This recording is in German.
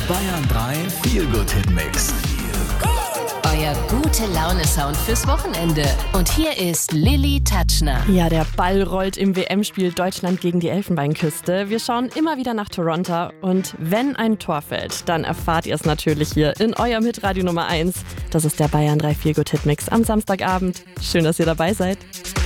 Bayern 3 Feel-Good-Hit-Mix. Euer Gute-Laune-Sound fürs Wochenende. Und hier ist Lilly Tatschner. Ja, der Ball rollt im WM-Spiel Deutschland gegen die Elfenbeinküste. Wir schauen immer wieder nach Toronto. Und wenn ein Tor fällt, dann erfahrt ihr es natürlich hier in eurem Hitradio Nummer 1. Das ist der Bayern 3 Feel-Good-Hit-Mix am Samstagabend. Schön, dass ihr dabei seid.